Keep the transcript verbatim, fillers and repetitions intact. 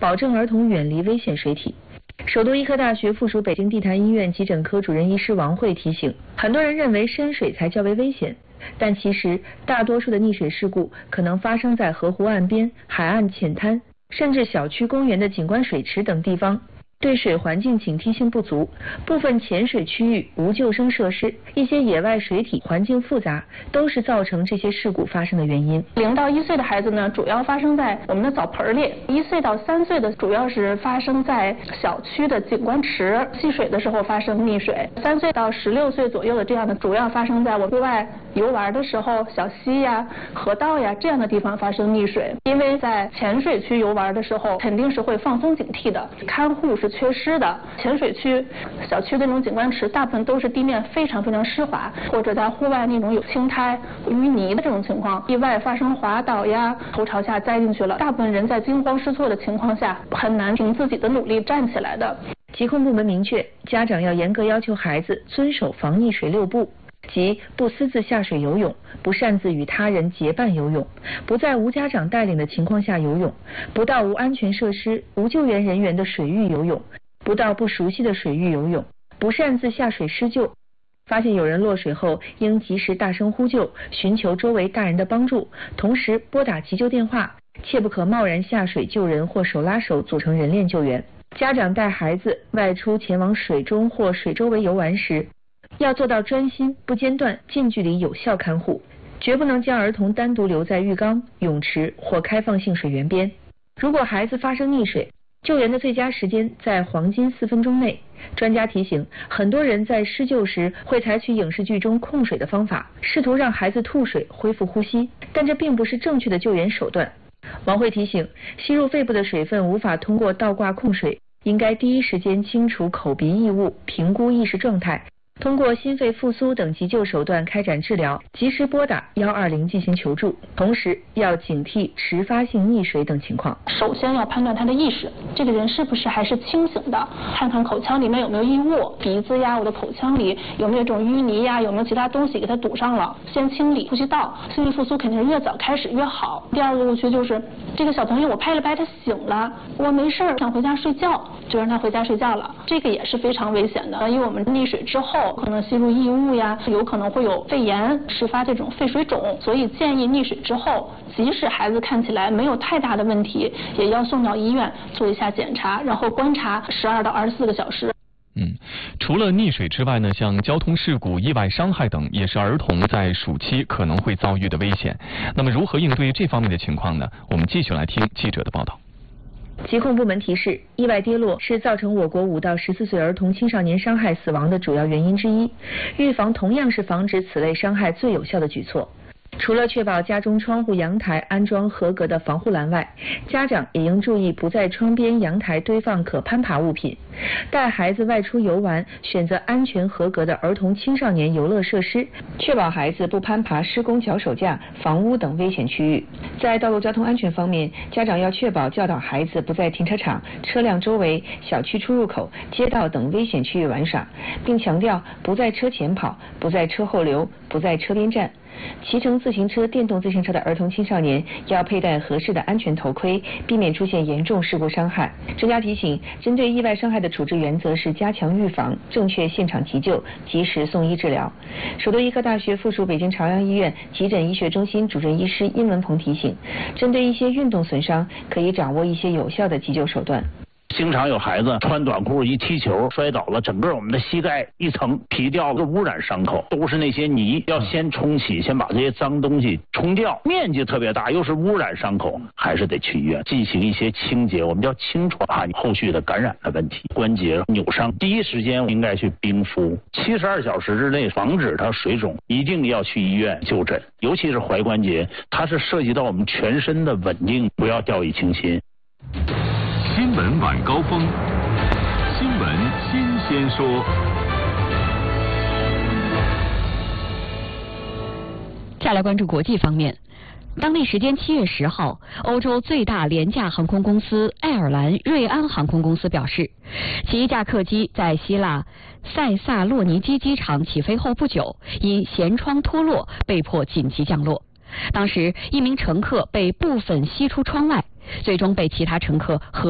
保证儿童远离危险水体。首都医科大学附属北京地坛医院急诊科主任医师王慧提醒，很多人认为深水才较为危险，但其实大多数的溺水事故可能发生在河湖岸边、海岸浅滩，甚至小区、公园的景观水池等地方。对水环境警惕性不足，部分浅水区域无救生设施，一些野外水体环境复杂，都是造成这些事故发生的原因。 零到一岁的孩子呢，主要发生在我们的澡盆里；一岁到三岁的主要是发生在小区的景观池戏水的时候发生溺水；三岁到十六岁左右的这样的，主要发生在我户外游玩的时候，小溪呀、河道呀这样的地方发生溺水。因为在浅水区游玩的时候，肯定是会放松警惕的，看护是缺失的。浅水区、小区的那种景观池，大部分都是地面非常非常湿滑，或者在户外那种有青苔、淤泥的这种情况，意外发生滑倒呀，头朝下栽进去了。大部分人在惊慌失措的情况下，很难凭自己的努力站起来的。 疾控部门明确，家长要严格要求孩子遵守防溺水六不。即不私自下水游泳，不擅自与他人结伴游泳，不在无家长带领的情况下游泳，不到无安全设施、无救援人员的水域游泳，不到不熟悉的水域游泳，不擅自下水施救。发现有人落水后，应及时大声呼救，寻求周围大人的帮助，同时拨打急救电话，切不可贸然下水救人或手拉手组成人链救援。家长带孩子外出前往水中或水周围游玩时，要做到专心、不间断、近距离有效看护，绝不能将儿童单独留在浴缸、泳池或开放性水源边。如果孩子发生溺水，救援的最佳时间在黄金四分钟内。专家提醒，很多人在施救时会采取影视剧中控水的方法，试图让孩子吐水恢复呼吸，但这并不是正确的救援手段。王慧提醒，吸入肺部的水分无法通过倒挂控水，应该第一时间清除口鼻异物，评估意识状态，通过心肺复苏等急救手段开展治疗，及时拨打一二零进行求助，同时要警惕迟发性溺水等情况。 首先要判断他的意识，这个人是不是还是清醒的，看看口腔里面有没有异物，鼻子呀，我的口腔里有没有这种淤泥呀，有没有其他东西给他堵上了，先清理呼吸道。心肺复苏肯定是越早开始越好。第二个误区就是这个小朋友我拍了拍他醒了，我没事儿想回家睡觉，就让他回家睡觉了，这个也是非常危险的。因为我们溺水之后可能吸入异物呀，有可能会有肺炎，释发这种肺水肿，所以建议溺水之后，即使孩子看起来没有太大的问题，也要送到医院做一下检查，然后观察十二到二十四个小时。 嗯，除了溺水之外呢，像交通事故、意外伤害等，也是儿童在暑期可能会遭遇的危险。那么，如何应对这方面的情况呢？我们继续来听记者的报道。 疾控部门提示，意外跌落是造成我国五到十四岁儿童青少年伤害死亡的主要原因之一，预防同样是防止此类伤害最有效的举措。除了确保家中窗户、阳台安装合格的防护栏外，家长也应注意不在窗边、阳台堆放可攀爬物品。带孩子外出游玩，选择安全合格的儿童青少年游乐设施，确保孩子不攀爬施工脚手架、房屋等危险区域。在道路交通安全方面，家长要确保教导孩子不在停车场、车辆周围、小区出入口、街道等危险区域玩耍，并强调不在车前跑、不在车后留、不在车边站。骑乘自行车、电动自行车的儿童青少年要佩戴合适的安全头盔，避免出现严重事故伤害。专家提醒，针对意外伤害的处置原则是加强预防、正确现场急救、及时送医治疗。首都医科大学附属北京朝阳医院急诊医学中心主任医师殷文鹏提醒，针对一些运动损伤，可以掌握一些有效的急救手段。 经常有孩子穿短裤一踢球摔倒了，整个我们的膝盖一层皮掉个污染伤口，都是那些泥，要先冲洗，先把这些脏东西冲掉，面积特别大，又是污染伤口，还是得去医院进行一些清洁，我们叫清创，怕你后续的感染的问题，关节扭伤，第一时间应该去冰敷，七十二小时之内防止它水肿，一定要去医院就诊，尤其是踝关节，它是涉及到我们全身的稳定，不要掉以轻心。 新闻晚高峰，新闻新鲜说。 再来关注国际方面。当地时间七月十号，欧洲最大廉价航空公司爱尔兰瑞安航空公司表示，其一架客机在希腊塞萨洛尼基机场起飞后不久，因舷窗脱落被迫紧急降落。当时，一名乘客被部分吸出窗外，最终被其他乘客合